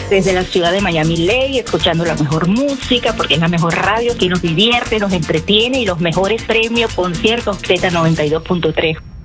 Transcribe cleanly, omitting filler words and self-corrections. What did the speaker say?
desde la ciudad de Miami-Dade, escuchando la mejor música, porque es la mejor radio que nos divierte, nos entretiene y los mejores premios, conciertos Z92.3.